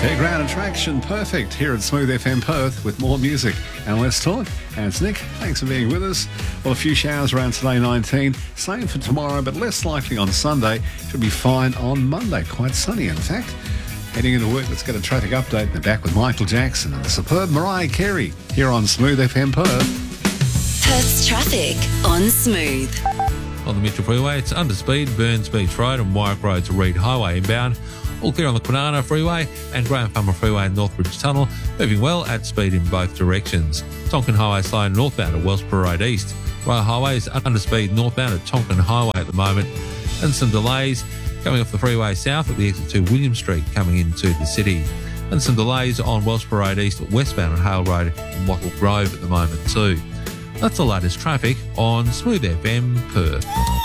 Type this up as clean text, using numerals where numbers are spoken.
Fairground attraction, perfect here at Smooth FM Perth with more music and less talk. And it's Nick. Thanks for being with us. Well, a few showers around today, 19. Same for tomorrow, but less likely on Sunday. Should be fine on Monday. Quite sunny, in fact. Heading into work, let's get a traffic update. They're back with Michael Jackson and the superb Mariah Carey here on Smooth FM Perth. Perth's traffic on Smooth. On the Mitchell Freeway, it's under speed, Burns Beach Road and Wyke Road to Reed Highway inbound. All clear on the Kwinana Freeway and Graham Palmer Freeway and Northbridge Tunnel, moving well at speed in both directions. Tonkin Highway slowing northbound at Wellsborough Road East. Royal Highway is under speed northbound at Tonkin Highway at the moment, and some delays coming off the freeway south at the exit to William Street coming into the city. And some delays on Wellsborough Road East at westbound at Hale Road in Wattle Grove at the moment too. That's the latest traffic on Smooth FM Perth.